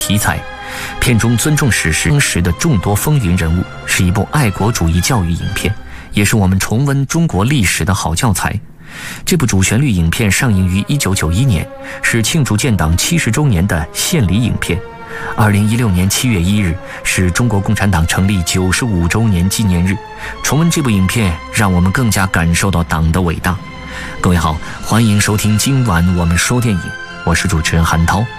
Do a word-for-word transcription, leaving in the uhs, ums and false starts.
题材。片中尊重史实当时的众多风云人物，是一部爱国主义教育影片，也是我们重温中国历史的好教材。这部主旋律影片上映于一九九一年，是庆祝建党七十周年的献礼影片。二零一六年七月一日是中国共产党成立九十五周年纪念日，重温这部影片，让我们更加感受到党的伟大。各位好，欢迎收听今晚我们说电影，我是主持人韩涛。